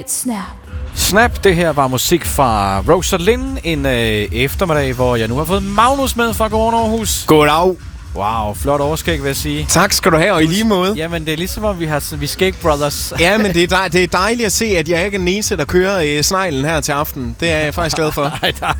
Snap, det her var musik fra Rosalind. En eftermiddag, hvor jeg nu har fået Magnus med fra Godmorgen Aarhus. Goddag. Wow, flot overskæg, vil jeg sige. Tak skal du have, og i lige måde. Jamen, det er ligesom, om vi er Skæg Brothers. Ja, men det er dejligt at se, at jeg ikke er den eneste, der kører sneglen her til aften. Det er jeg faktisk glad for.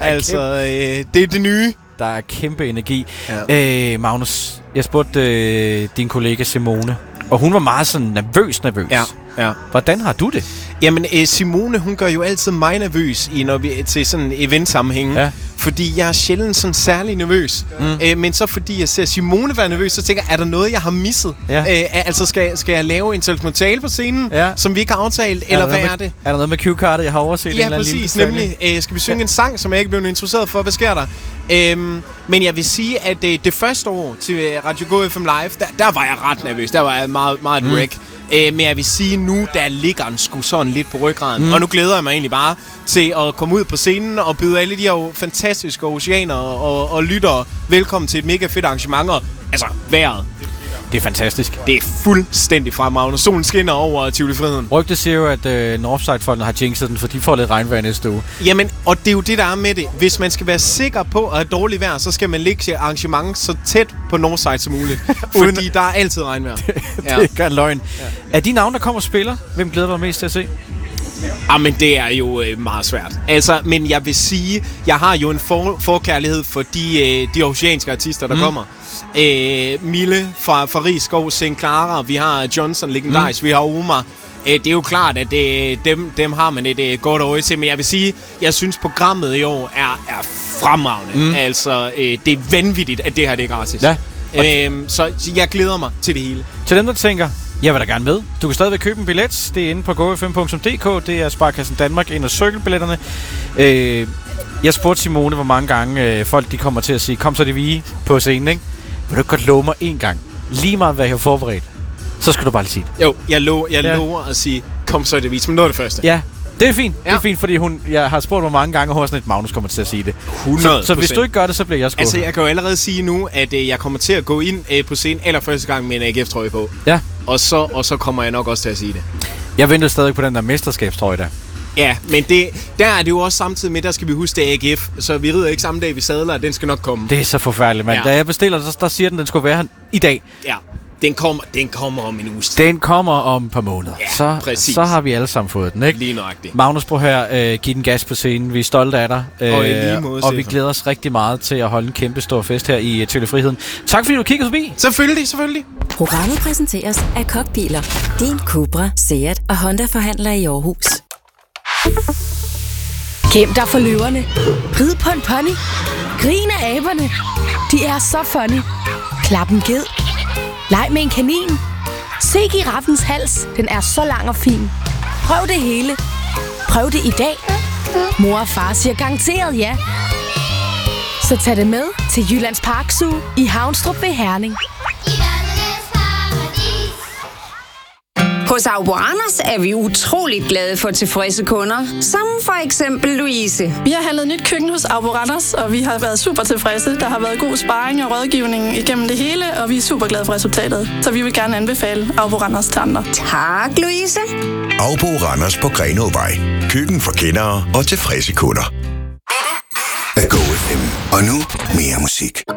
Det er det nye. Der er kæmpe energi. Ja. Magnus, jeg spurgte din kollega Simone, og hun var meget sådan nervøs. Ja. Hvordan har du det? Jamen, Simone, hun gør jo altid mig nervøs, når vi til sådan en eventsammenhæng. Ja. Fordi jeg er sjældent sådan særlig nervøs. Men så fordi jeg ser Simone være nervøs, så tænker jeg, er der noget, jeg har misset? Ja. Altså, skal jeg lave en tale på scenen, som vi ikke har aftalt? Eller hvad er det? Er der noget med cue-kartet, jeg har overset? Ja, præcis. Nemlig, skal vi synge en sang, som jeg ikke blev interesseret for? Hvad sker der? Men jeg vil sige, at det første år til Radio Go FM Live, der var jeg ret nervøs. Der var jeg meget wreck. Men jeg vil sige, nu der ligger den sgu sådan lidt på ryggraden. Og nu glæder jeg mig egentlig bare til at komme ud på scenen og byde alle de her fantastiske oceaner og lyttere velkommen til et mega fedt arrangement. Og, altså, vejret. Det er fantastisk. Det er fuldstændig fremragende. Solen skinner over Tivoli-friheden. Rygtet siger jo, at Northside-folkene har jinxet den, for de får lidt regnvejr næste uge. Jamen, og det er jo det, der er med det. Hvis man skal være sikker på at have dårligt vejr, så skal man lægge sit arrangement så tæt på Northside som muligt. Fordi der er altid regnvejr. Det er ikke løgn. Ja. Er de navne, der kommer og spiller, hvem glæder dig mest til at se? Men det er jo meget svært. Altså, men jeg vil sige, jeg har jo en forkærlighed for de oceanske artister, der kommer. Mille fra Rigskov, St. Clara, vi har Johnson, legendarisk, vi har Omar. Det er jo klart, at dem har man et godt øje til, men jeg vil sige, jeg synes programmet i år er fremragende. Altså, det er vanvittigt, at det her det er gratis. Ja. Så jeg glæder mig til det hele. Til dem, der tænker, jeg vil da gerne med. Du kan stadigvæk købe en billet. Det er inde på gofm.dk. Det er Sparkassen Danmark ind og Circle-billetterne. Jeg spurgte Simone, hvor mange gange folk de kommer til at sige, kom så det vi på scenen, ikke? Vil du ikke godt love mig en gang? Lige meget, hvad jeg har forberedt. Så skal du bare lige sige det. Jo, jeg lover at sige, kom så det vi, som noget af det første. Ja, det er fint. Ja. Det er fint, fordi jeg har spurgt mig mange gange, og hun sådan et Magnus kommer til at sige det. 100%. Så hvis du ikke gør det, så bliver jeg skuffet. Altså, jeg kan jo allerede sige nu, at jeg kommer til at gå ind på scenen allerførste gang med en AGF-trøje på. Ja. Og så kommer jeg nok også til at sige det. Jeg venter stadig på den der mesterskabstrøje der. Ja, men der er det jo også samtidig med, der skal vi huske, det er AGF. Så vi rider ikke samme dag, vi sadler, den skal nok komme. Det er så forfærdeligt, mand. Ja. Da jeg bestiller, der siger den skulle være her i dag. Ja. Den kommer om en uge. Den kommer om et par måneder. Ja, så har vi alle sammen fået den, ikke? Lige nøjagtigt. Magnus, prøv her, giv den gas på scenen. Vi er stolte af dig. Og lige måde, og vi glæder os rigtig meget til at holde en kæmpe stor fest her i Tivoli-friheden. Tak fordi du kiggede forbi. Selvfølgelig. Programmet præsenteres af Kokbiler. Din Cupra, Seat og Honda-forhandler i Aarhus. Gem dig for løverne. Rid på en pony. Grin af aberne. De er så funny. Klap en ged. Leg med en kanin. Se giraffens hals. Den er så lang og fin. Prøv det hele. Prøv det i dag. Mor og far siger garanteret ja. Så tag det med til Jyllands Park Zoo i Havnstrup ved Herning. Hos Auboranas er vi utroligt glade for tilfredse kunder, som for eksempel Louise. Vi har handlet nyt køkken hos Auboranas, og vi har været super tilfredse. Der har været god sparring og rådgivning igennem det hele, og vi er super glade for resultatet. Så vi vil gerne anbefale Auboranas til andre. Tak, Louise. Auboranas på Grenåvej. Køkken for kendere og tilfredse kunder. Af Go FM. Og nu mere musik.